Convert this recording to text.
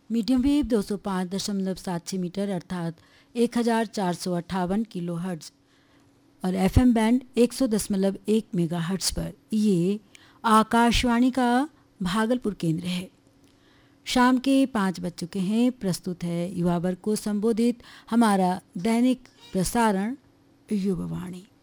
Medium wave 205.76 metre अर्थात 1458 kilo hertz और FM band 100.1 mega hertz पर। ये आकाशवाणी का भागलपुर केंद्र है। शाम के 5 बज चुके हैं। प्रस्तुत है युवा वर्ग को संबोधित हमारा दैनिक प्रसारण युवावाणी।